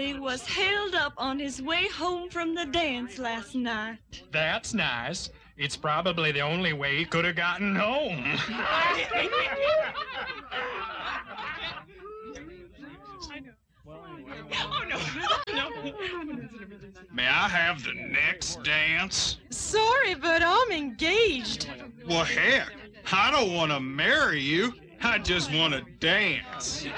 Billy was held up on his way home from the dance last night. That's nice. It's probably the only way he could have gotten home. May I have the next dance? Sorry, but I'm engaged. Well, heck, I don't want to marry you. I just want to dance.